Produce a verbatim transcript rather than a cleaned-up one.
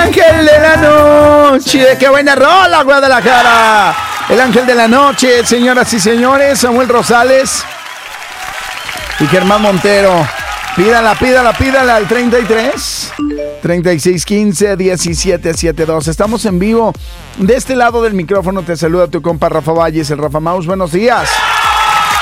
ángel de la noche. ¡Qué buena rola, Guadalajara! El ángel de la noche, señoras y señores. Samuel Rosales y Germán Montero. Pídala, pídala, pídala al treinta y tres, treinta y seis, quince, diecisiete, setenta y dos. Estamos en vivo. De este lado del micrófono te saluda tu compa Rafa Valles, el Rafa Maus. Buenos días.